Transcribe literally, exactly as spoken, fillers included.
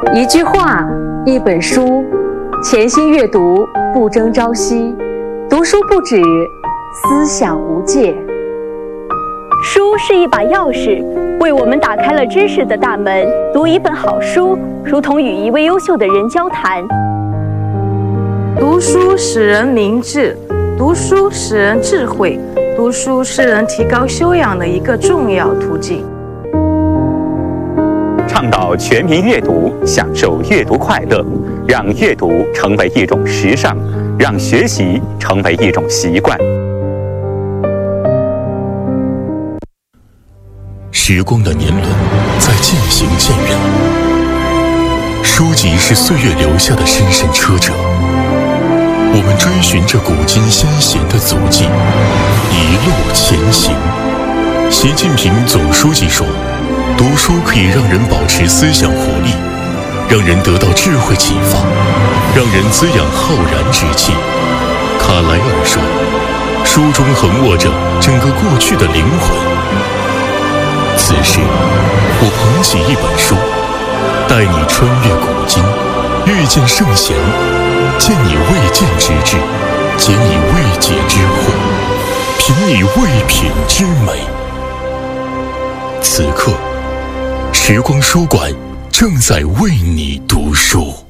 一句话，一本书，潜心阅读，不争朝夕。读书不止，思想无界。 书是一把钥匙，为我们打开了知识的大门。读一本好书，如同与一位优秀的人交谈。 读书使人明智，读书使人智慧，读书是人提高修养的一个重要途径。 倡导全民阅读，享受阅读快乐，让阅读成为一种时尚，让学习成为一种习惯。 时光的年轮在渐行渐远，书籍是岁月留下的深深车辙。我们追寻着古今先贤的足迹，一路前行。习近平总书记说，读书可以让人保持思想活力，让人得到智慧启发，让人滋养浩然之气。卡莱尔说，书中横卧着整个过去的灵魂。此时，我捧起一本书，带你穿越古今，遇见圣贤，见你未见之智，解你未解之惑，品你未品之美。此刻，时光书馆正在为你读书。